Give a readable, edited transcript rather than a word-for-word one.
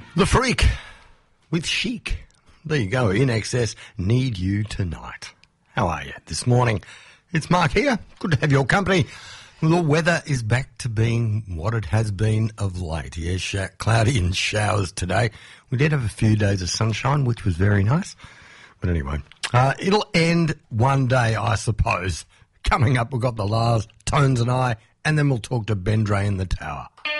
The Freak with Chic. There you go, In Excess, Need You Tonight. How are you this morning? It's Mark here. Good to have your company. The weather is back to being what it has been of late. Yes, cloudy and showers today. We did have a few days of sunshine, which was very nice. But anyway, it'll end one day, I suppose. Coming up, we've got the Lars, Tones and I, and then we'll talk to Ben Dre in the Tower.